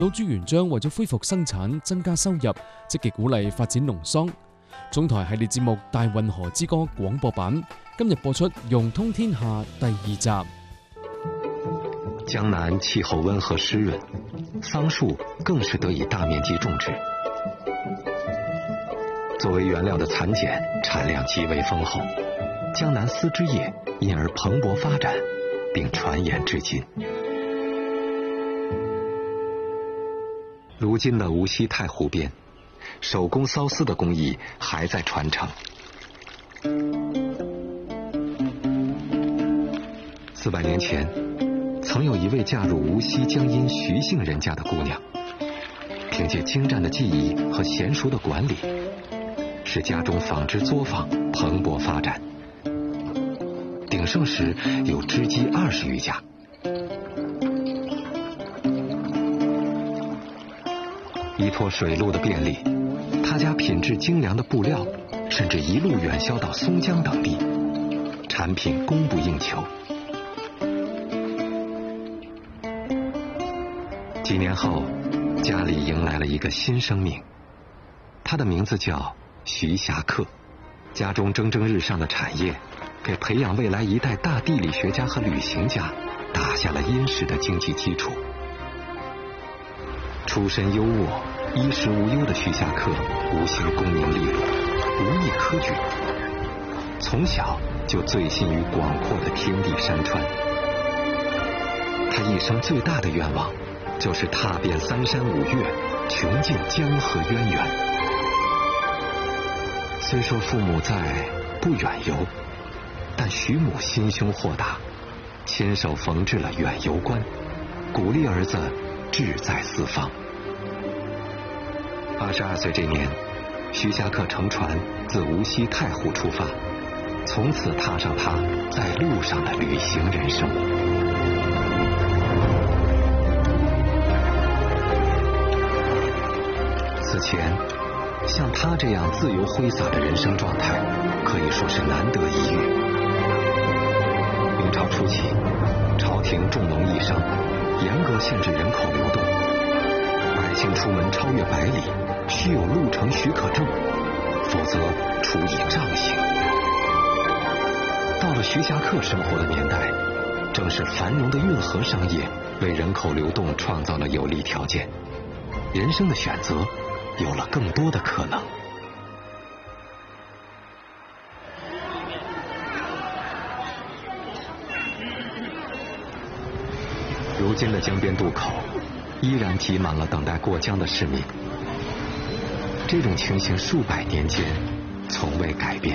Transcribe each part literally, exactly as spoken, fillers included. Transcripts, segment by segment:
老朱元璋為咗恢復生產、增加收入，積極鼓勵發展農桑。中台系列節目《大運河之歌》廣播版今日播出《融通天下》第二集。 江南氣候溫和濕潤，桑樹更是得以大面積種植。作為原料的蠶繭產量極為豐厚，江南絲織業因而蓬勃發展，並傳延至今。如今的無錫太湖邊，手工缫絲的工藝還在傳承。四百年前，曾有一位嫁入無錫江陰徐姓人家的姑娘，憑借精湛的技藝和嫻熟的管理，使家中紡織作坊蓬勃發展。鼎盛時有織機二十餘家。依托水路的便利，他家品質精良的布料甚至一路遠銷到松江等地，產品供不應求。幾年後，家裡迎來了一個新生命，他的名字叫徐霞客。家中蒸蒸日上的產業，給培養未來一代大地理學家和旅行家打下了殷實的經濟基礎。出身優渥、衣食無憂的徐霞客，無形功名利祿，無意科舉，從小就醉心於廣闊的天地山川。他一生最大的願望，就是踏遍三山五岳，窮盡江河淵源。雖說父母在，不遠遊，但徐母心胸豁達，親手縫製了遠遊冠，鼓勵兒子志在四方。二十二歲這年，徐霞客乘船自無錫太湖出發，從此踏上他在路上的旅行人生。此前，像他這樣自由揮灑的人生狀態，可以說是難得一遇。明朝初期，朝廷重農抑商，嚴格限制人口流動，百姓出門超越百里，需有路程許可證，否則處以杖刑。到了徐霞客生活的年代，正是繁榮的運河商業為人口流動創造了有利條件，人生的選擇有了更多的可能。如今的江邊渡口依然擠滿了等待過江的市民，這種情形數百年間從未改變。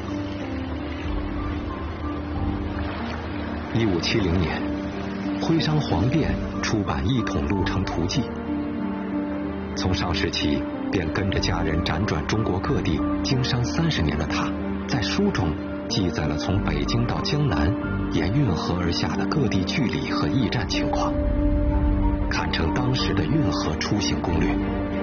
一五七零年，徽商黃弁出版《一統路程圖記》，從少時起便跟着家人輾轉中國各地經商三十年的他，在書中記載了從北京到江南沿運河而下的各地距離和驿站情況，堪稱當時的運河出行攻略。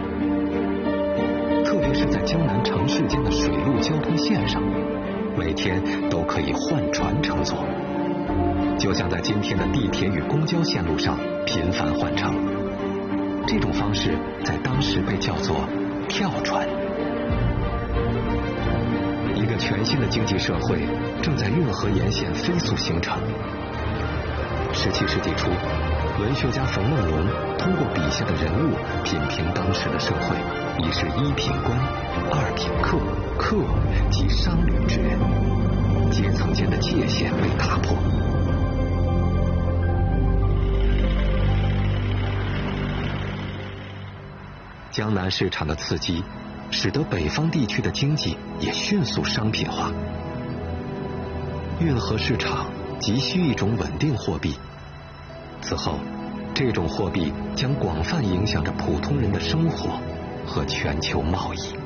特別是在江南城市間的水陸交通線上，每天都可以換船乘坐，就像在今天的地鐵與公交線路上頻繁換乘。這種方式在當時被叫做跳船。一個全新的經濟社會正在運河沿線飛速形成。十七世紀初，文學家馮夢龍通過筆下的人物品評當時的社會，已是一品官、二品客、客及商旅之人，階層間的界限被打破。江南市場的刺激，使得北方地區的經濟也迅速商品化。運河市場急需一種穩定貨幣，此後，這種貨幣將廣泛影響着普通人的生活和全球貿易。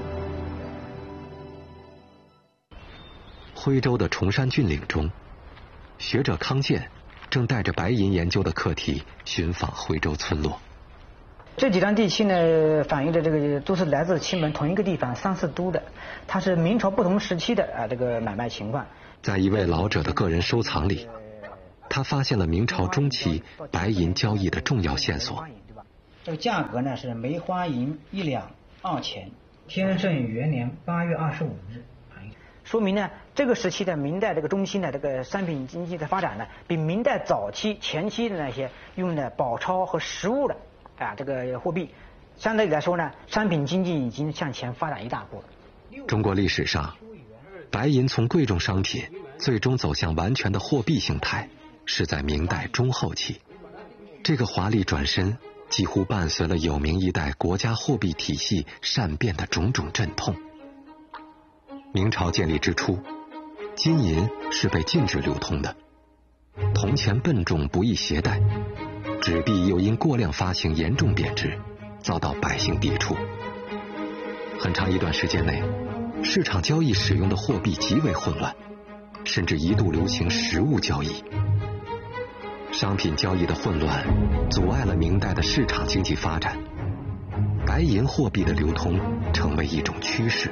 徽州的崇山峻嶺中，學者康健正帶着白銀研究的課題尋訪徽州村落。 這幾張地契呢，反映的這個都是來自祁門同一個地方三四都的，它是明朝不同時期的啊這個買賣情況。 在一位老者的個人收藏裡，他發現了明朝中期白銀交易的重要線索。 这个价格呢是梅花银一两二钱。天圣元年八月二十五日。说明呢，这个时期的明代这个中期呢，这个商品经济的发展呢，比明代早期前期的那些用的宝钞和实物的啊这个货币，相对来说呢，商品经济已经向前发展一大步了。 中国历史上，白银从贵重商品最终走向完全的货币形态，是在明代中后期。这个华丽转身几乎伴随了有明一代国家货币体系善变的种种阵痛。明朝建立之初，金银是被禁止流通的，铜钱笨重不易携带，纸币又因过量发行严重贬值，遭到百姓抵触。很长一段时间内，市场交易使用的货币极为混乱，甚至一度流行实物交易。商品交易的混乱阻碍了明代的市场经济发展，白银货币的流通成为一种趋势。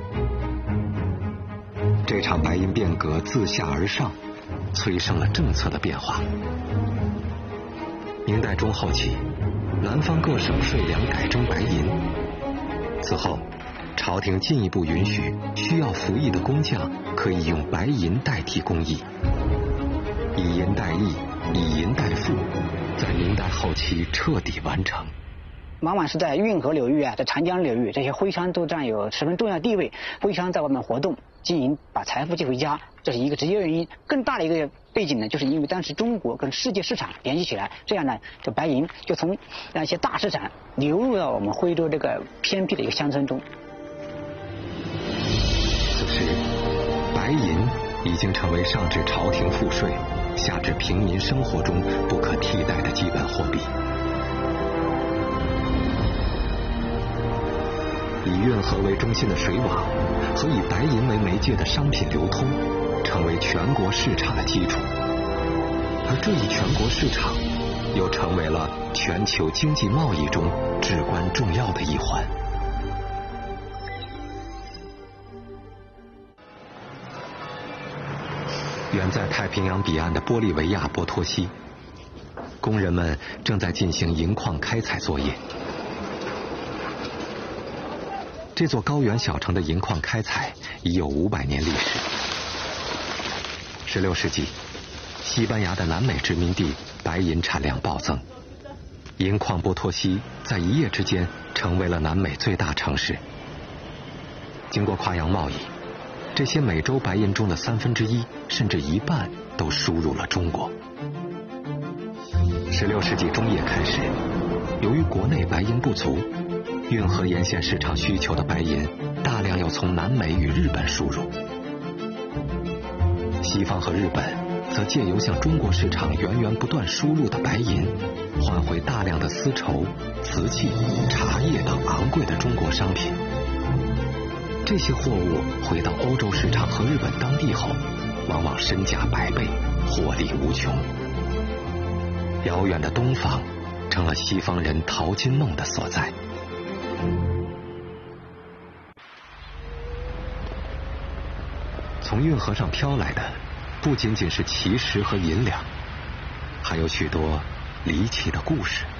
这场白银变革自下而上，催生了政策的变化。明代中后期，南方各省税粮改征白银，此后朝廷进一步允许需要服役的工匠可以用白银代替工役，以银代役，以银代赋，在明代后期彻底完成。 往往是在运河流域啊，在长江流域，这些徽商都占有十分重要的地位。徽商在外面活动，经营，把财富寄回家，这是一个直接原因。更大的一个背景呢，就是因为当时中国跟世界市场联系起来，这样呢，这白银就从那些大市场流入到我们徽州这个偏僻的一个乡村中。 此时，白银已经成为上至朝廷赋税，下至平民生活中不可替代的基本货币。以运河为中心的水网和以白银为媒介的商品流通，成为全国市场的基础，而这一全国市场又成为了全球经济贸易中至关重要的一环。远在太平洋彼岸的玻利维亚波托西，工人们正在进行银矿开采作业。这座高原小城的银矿开采已有五百年历史。十六世纪，西班牙的南美殖民地白银产量暴增，银矿波托西在一夜之间成为了南美最大城市。经过跨洋贸易，这些美洲白银中的三分之一甚至一半都输入了中国。十六世纪中叶开始，由于国内白银不足，运河沿线市场需求的白银大量要从南美与日本输入，西方和日本则借由向中国市场源源不断输入的白银，换回大量的丝绸、瓷器、茶叶等昂贵的中国商品。这些货物回到欧洲市场和日本当地后，往往身价百倍，获利无穷。遥远的东方成了西方人淘金梦的所在。从运河上飘来的不仅仅是奇石和银两，还有许多离奇的故事。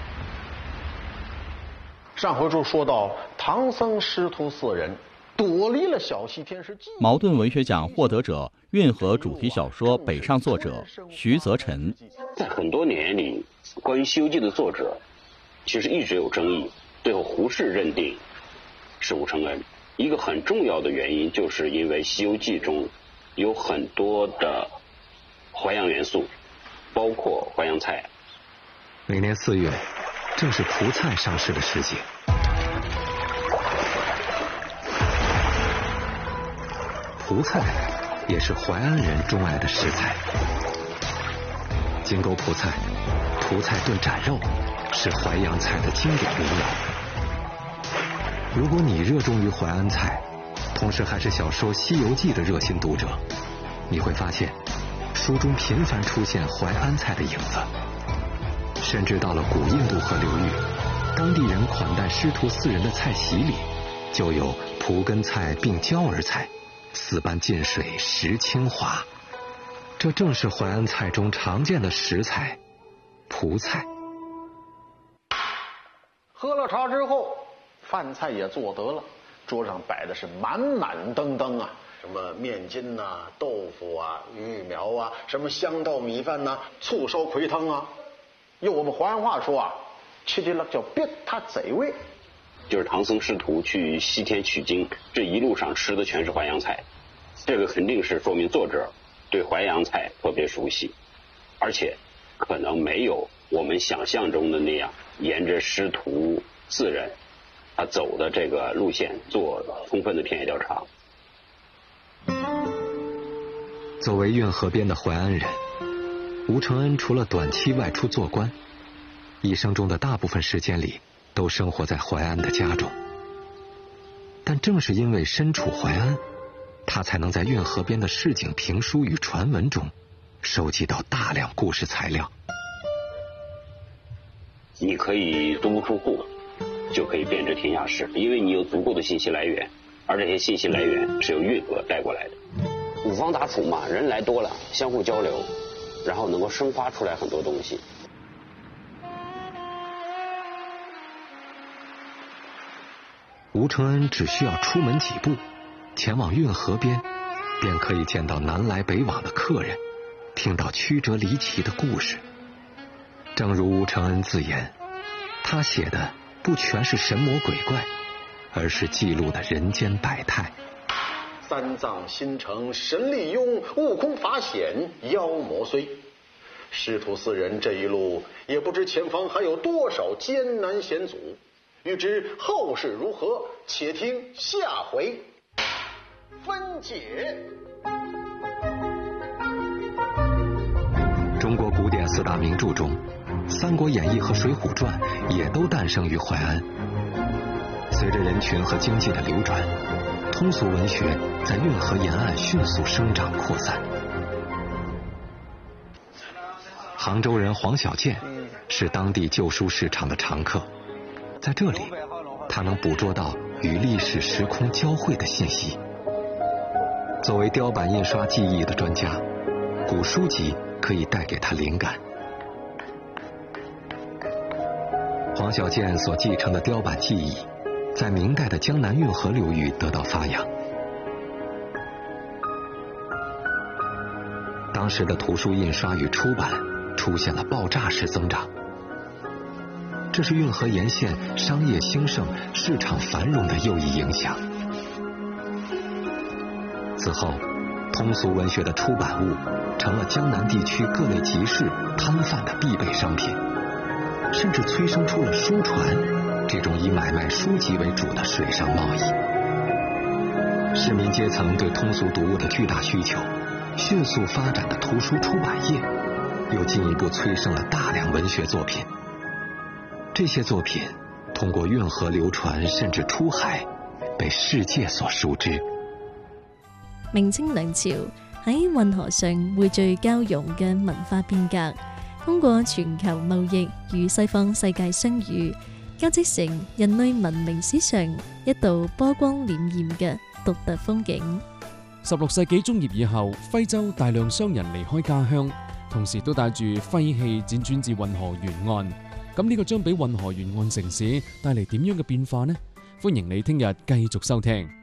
上回就说到唐僧师徒四人躲离了小西天，是茅盾文学奖获得者、运河主题小说《北上》作者徐则臣。 在很多年里，关于《西游记》的作者其实一直有争议，最后胡适认定是吴承恩。一个很重要的原因，就是因为《西游记》中有很多的淮扬元素，包括淮扬菜。 每年四月，正是蒲菜上市的时节。蒲菜也是淮安人钟爱的食材。金钩蒲菜、蒲菜炖斩肉是淮扬菜的经典民谣。如果你热衷于淮安菜，同时还是小说《西游记》的热心读者，你会发现书中频繁出现淮安菜的影子。甚至到了古印度河流域，当地人款待师徒四人的菜席里就有蒲根菜并椒儿菜，四般进水食清华。这正是淮安菜中常见的食材蒲菜。 喝了茶之后，饭菜也做得了，桌上摆的是满满登登啊，什么面筋呐、啊、豆腐啊、鱼苗啊，什么香稻米饭呐、啊、醋烧葵汤啊。用我们淮安话说啊，吃的那叫别他贼味。 就是唐僧师徒去西天取经，这一路上吃的全是淮扬菜，这个肯定是说明作者对淮扬菜特别熟悉，而且可能没有我们想象中的那样沿着师徒四人他走的这个路线做充分的田野调查。 作为运河边的淮安人，吴承恩除了短期外出做官，一生中的大部分时间里都生活在淮安的家中。但正是因为身处淮安，他才能在运河边的市井评书与传闻中收集到大量故事材料。 你可以足不出户就可以遍知天下事，因为你有足够的信息来源，而这些信息来源是由运河带过来的。五方杂处嘛，人来多了，相互交流，然后能够生发出来很多东西。 吴承恩只需要出门几步，前往运河边，便可以见到南来北往的客人，听到曲折离奇的故事。正如吴承恩自言，他写的不全是神魔鬼怪，而是记录的人间百态。 三藏新城神力拥，悟空法显妖魔虽。师徒四人这一路，也不知前方还有多少艰难险阻。欲知后事如何，且听下回分解。 中国古典四大名著中，《三国演义》和《水浒传》也都诞生于淮安。随着人群和经济的流转，通俗文学在运河沿岸迅速生长扩散。杭州人黄小健是当地旧书市场的常客，在这里他能捕捉到与历史时空交汇的信息。作为雕版印刷技艺的专家，古书籍可以带给他灵感。黄小健所继承的雕版技艺，在明代的江南运河流域得到发扬。当时的图书印刷与出版出现了爆炸式增长，这是运河沿线商业兴盛、市场繁荣的又一影响。此后，通俗文学的出版物成了江南地区各类集市摊贩的必备商品，甚至催生出了书船这种以买卖书籍为主的水上贸易。市民阶层对通俗读物的巨大需求，迅速发展的图书出版业，又进一步催生了大量文学作品。这些作品通過運河流傳，甚至出海，被世界所熟知。 明清兩朝喺運河上匯聚交融嘅文化變革，通過全球貿易與西方世界相遇，交織成人類文明史上一道波光瀲灩嘅獨特風景。 十六世紀中葉以後，徽州大量商人離開家鄉，同時都帶住徽氣輾轉至運河沿岸。咁呢個將俾運河沿岸城市帶嚟點樣嘅變化呢？歡迎你聽日繼續收聽。